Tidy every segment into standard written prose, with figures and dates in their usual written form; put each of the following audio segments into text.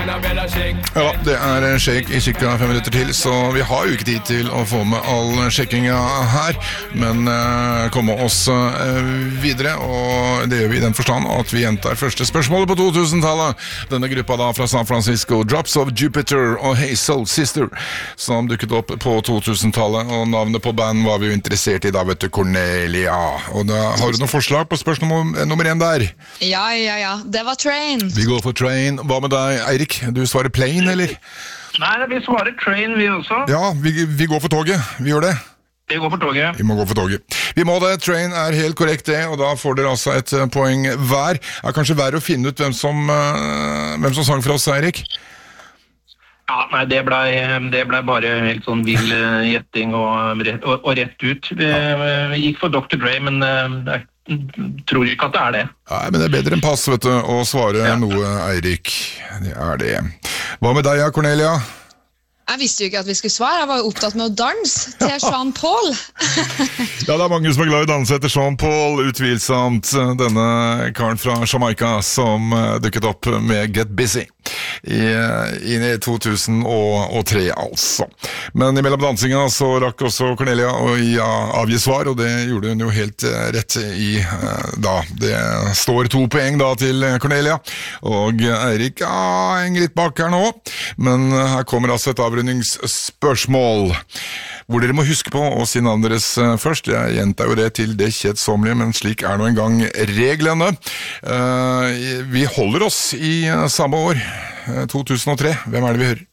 Ja, det shake i cirka 5 minutter til, så vi har jo ikke tid til å få med all sjekkinga her, men komme oss videre, og det gjør vi i den forstand at vi gjentar første spørsmålet på 2000-tallet. Denne gruppa da fra San Francisco, Drops of Jupiter og Hey Soul Sister, som dukket opp på 2000-tallet, og navnet på band var vi jo interessert i da, vet du, Cornelia. Og da har du noen forslag på spørsmål nummer 1 der? Ja, det var Train. Vi går for Train. Hva med deg, Eirik? Du svarer Plane, eller? Nei, vi svarer Train, vi også. Ja, vi går for toget. Vi gjør det. Vi går for toget. Vi må gå for toget. Vi må det. Train helt korrekt det, og da får dere altså et poeng hver. Det kanskje verre å finne ut hvem som sang for oss, Eirik? Ja, nei, det ble bare helt sånn vill gjetting og rett ut. Vi gikk for Dr. Dre, men tror ikke at det det. Nei, men det bedre enn pass, vet du, å svare noe, Eirik. Det det. Hva med deg, Cornelia? Jeg visste jo ikke at vi skulle svare, jeg var jo opptatt med å danse til Sean Paul. Ja, det mange som glad i å danse etter Sean Paul, utvilsomt denne karen fra Jamaica som dukket opp med Get Busy i 2003 altså. Men i mellom dansinga så rakk også Cornelia å avgi svar, og det gjorde hun jo helt rett i da. Det står 2 poeng da til Cornelia, og Eirik henger litt bak her nå, men her kommer altså et avrundingsspørsmål, hvor dere må huske på å si navnet deres først. Jeg gjentar jo det til det kjedsommelige, men slik nå en gang reglene. Vi holder oss i samme år, 2003. Hvem det vi hører?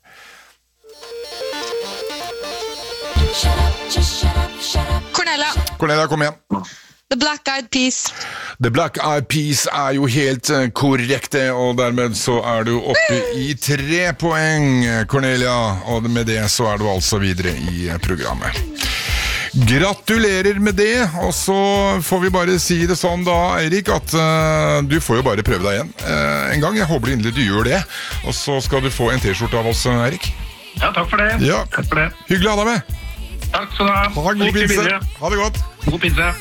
Cornelia, kom igjen. The Black Eyed Peas. The Black Eyed Peas jo helt korrekte, og dermed så du oppe i 3 poeng, Cornelia, og med det så du altså videre i programmet. Gratulerer med det, og så får vi bare si det sånn da, Eirik, at du får jo bare prøve deg igjen en gang. Jeg håper inderlig du gjør det, og så skal du få en t-skjorte av oss, Eirik. Ja, takk for det. Ja. Takk for det. Hyggelig å ha deg med. Takk skal du ha. Ha god pinse. Ha det godt. God pinse.